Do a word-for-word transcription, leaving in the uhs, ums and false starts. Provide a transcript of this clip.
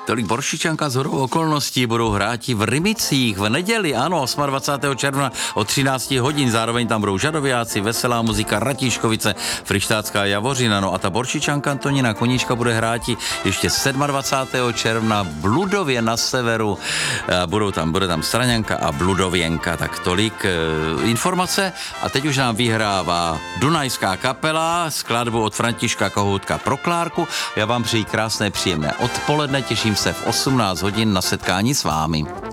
Tolik Boršičanka z hodou okolností budou hráti v Rimicích v neděli, ano, dvacátého osmého června od třinácti hodin, zároveň tam budou žadoviáci, veselá muzika, Ratíškovice, Fryštácká Javořina, no a ta Boršičanka Antonína Koníčka bude hráti ještě dvacátého sedmého června v Bludově na severu, budou tam, bude tam Straňanka a Bludověnka, tak tolik e, informace a teď už nám vyhrává Dunajská kapela, skladbu od Františka Kohoutka pro Klárku. Já vám přeji krásné, příjemné odpoledne, těším se v osmnáct hodin na setkání s vámi.